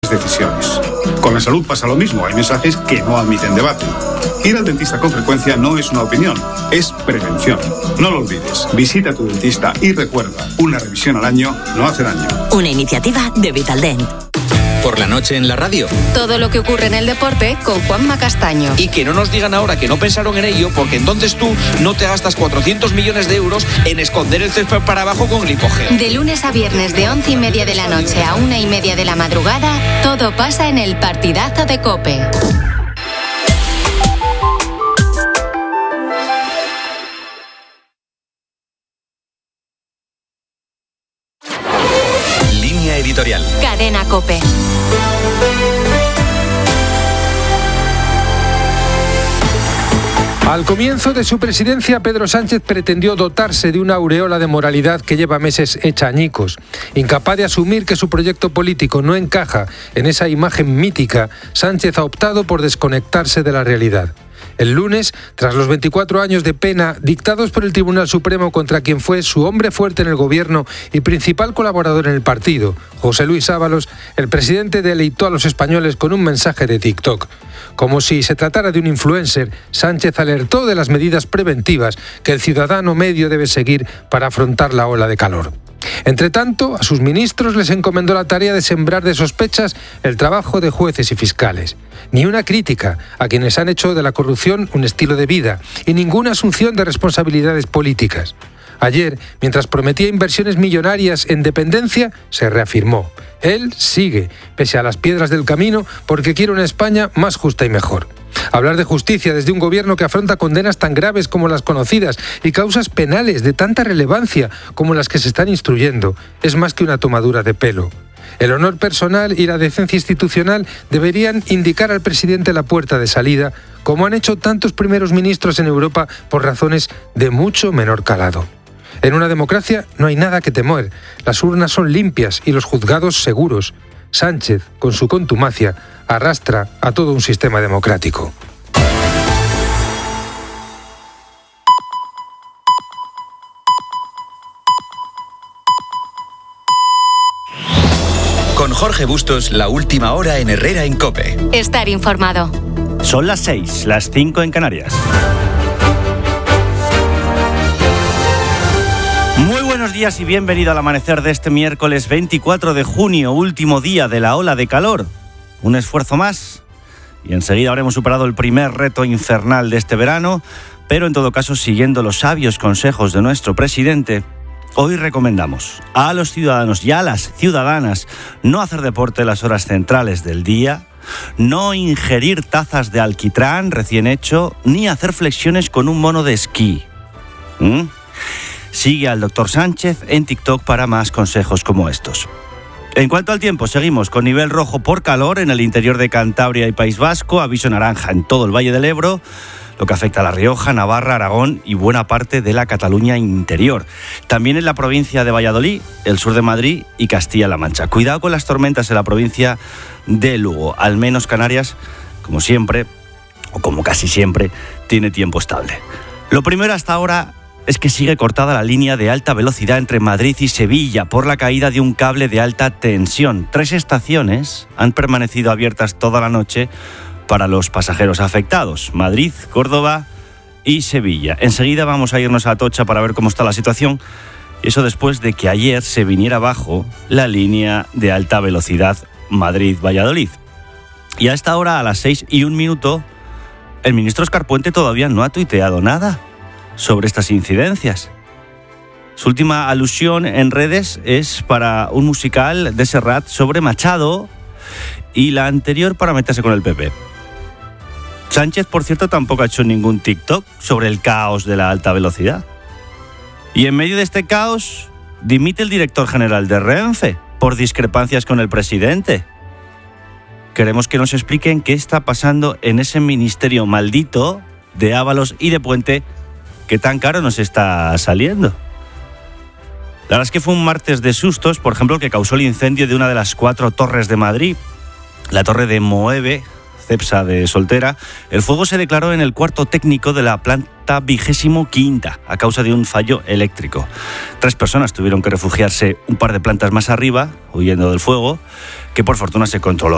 decisiones. Con la salud pasa lo mismo, hay mensajes que no admiten debate. Ir al dentista con frecuencia no es una opinión, es prevención. No lo olvides, visita a tu dentista y recuerda, una revisión al año no hace daño. Una iniciativa de Vitaldent. Por la noche en la radio. Todo lo que ocurre en el deporte con Juanma Castaño. Y que no nos digan ahora que no pensaron en ello, porque entonces tú no te gastas 400 millones de euros en esconder el césped para abajo con glipogeo. De lunes a viernes de 11:30 de la noche a 1:30 de la madrugada, todo pasa en el partidazo de COPE. Línea editorial. Cadena COPE. Al comienzo de su presidencia, Pedro Sánchez pretendió dotarse de una aureola de moralidad que lleva meses hecha añicos. Incapaz de asumir que su proyecto político no encaja en esa imagen mítica, Sánchez ha optado por desconectarse de la realidad. El lunes, tras los 24 años de pena dictados por el Tribunal Supremo contra quien fue su hombre fuerte en el gobierno y principal colaborador en el partido, José Luis Ábalos, el presidente deleitó a los españoles con un mensaje de TikTok. Como si se tratara de un influencer, Sánchez alertó de las medidas preventivas que el ciudadano medio debe seguir para afrontar la ola de calor. Entre tanto, a sus ministros les encomendó la tarea de sembrar de sospechas el trabajo de jueces y fiscales. Ni una crítica a quienes han hecho de la corrupción un estilo de vida y ninguna asunción de responsabilidades políticas. Ayer, mientras prometía inversiones millonarias en dependencia, se reafirmó. Él sigue, pese a las piedras del camino, porque quiere una España más justa y mejor. Hablar de justicia desde un gobierno que afronta condenas tan graves como las conocidas y causas penales de tanta relevancia como las que se están instruyendo es más que una tomadura de pelo. El honor personal y la decencia institucional deberían indicar al presidente la puerta de salida, como han hecho tantos primeros ministros en Europa por razones de mucho menor calado. En una democracia no hay nada que temer, las urnas son limpias y los juzgados seguros. Sánchez, con su contumacia, arrastra a todo un sistema democrático. Con Jorge Bustos, la última hora en Herrera en COPE. Estar informado. Son las 6, las 5 en Canarias. Muy buenos días y bienvenido al amanecer de este miércoles 24 de junio, último día de la ola de calor. Un esfuerzo más y enseguida habremos superado el primer reto infernal de este verano, pero en todo caso, siguiendo los sabios consejos de nuestro presidente, hoy recomendamos a los ciudadanos y a las ciudadanas no hacer deporte en las horas centrales del día, no ingerir tazas de alquitrán recién hecho, ni hacer flexiones con un mono de esquí. Sigue al Dr. Sánchez en TikTok para más consejos como estos. En cuanto al tiempo, seguimos con nivel rojo por calor en el interior de Cantabria y País Vasco, aviso naranja en todo el Valle del Ebro, lo que afecta a La Rioja, Navarra, Aragón y buena parte de la Cataluña interior. También en la provincia de Valladolid, el sur de Madrid y Castilla-La Mancha. Cuidado con las tormentas en la provincia de Lugo. Al menos Canarias, como siempre, o como casi siempre, tiene tiempo estable. Lo primero hasta ahora es que sigue cortada la línea de alta velocidad entre Madrid y Sevilla por la caída de un cable de alta tensión. 3 estaciones han permanecido abiertas toda la noche para los pasajeros afectados: Madrid, Córdoba y Sevilla. Enseguida vamos a irnos a Atocha para ver cómo está la situación. Eso después de que ayer se viniera abajo la línea de alta velocidad Madrid-Valladolid. Y a esta hora, a las 6:01, el ministro Óscar Puente todavía no ha tuiteado nada sobre estas incidencias. Su última alusión en redes es para un musical de Serrat sobre Machado y la anterior para meterse con el PP. Sánchez, por cierto, tampoco ha hecho ningún TikTok sobre el caos de la alta velocidad. Y en medio de este caos, dimite el director general de Renfe por discrepancias con el presidente. Queremos que nos expliquen qué está pasando en ese ministerio maldito de Ábalos y de Puente que tan caro nos está saliendo. La verdad es que fue un martes de sustos, por ejemplo, que causó el incendio de una de las 4 torres de Madrid, la torre de Moeve, Cepsa de Soltera. El fuego se declaró en el cuarto técnico de la planta 25ª a causa de un fallo eléctrico. 3 personas tuvieron que refugiarse un par de plantas más arriba, huyendo del fuego, que por fortuna se controló